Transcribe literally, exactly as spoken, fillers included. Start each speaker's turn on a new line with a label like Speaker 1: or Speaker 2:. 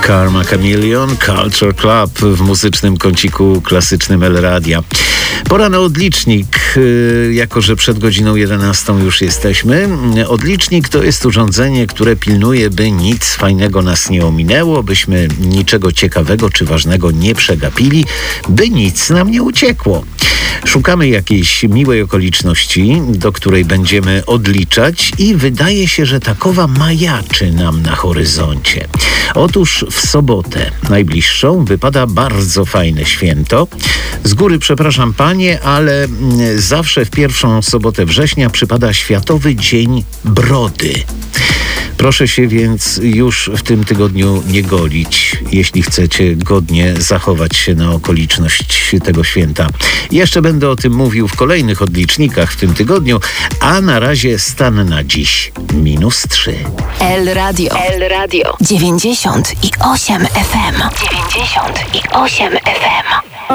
Speaker 1: Karma Chameleon, Culture Club w muzycznym kąciku klasycznym El Radia. Pora na odlicznik, jako że przed godziną jedenastą już jesteśmy. Odlicznik to jest urządzenie, które pilnuje, by nic fajnego nas nie ominęło, byśmy niczego ciekawego czy ważnego nie przegapili, by nic nam nie uciekło. Szukamy jakiejś miłej okoliczności, do której będziemy odliczać i wydaje się, że takowa majaczy nam na horyzoncie. Otóż w sobotę najbliższą wypada bardzo fajne święto. Z góry przepraszam panie, ale zawsze w pierwszą sobotę września przypada Światowy Dzień Brody. Proszę się więc już w tym tygodniu nie golić, jeśli chcecie godnie zachować się na okoliczność tego święta. Jeszcze będę o tym mówił w kolejnych odlicznikach w tym tygodniu, a na razie stan na dziś minus trzy.
Speaker 2: El Radio. El Radio. dziewięćdziesiąt i osiem F M. dziewięćdziesiąt i osiem F M.